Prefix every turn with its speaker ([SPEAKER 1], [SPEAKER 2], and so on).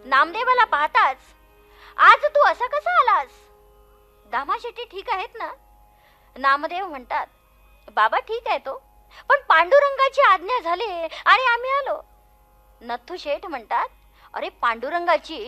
[SPEAKER 1] नामदेवाला पाहताच आज तू असा कसा आलास? दामा शेट्टी ठीक आहेत ना? नामदेव म्हणतात, बाबा ठीक आहे तो, पण पांडुरंगाची आज्ञा झाली आणि आम्ही आलो. नथू शेठ म्हणतात, अरे पांडुरंगाची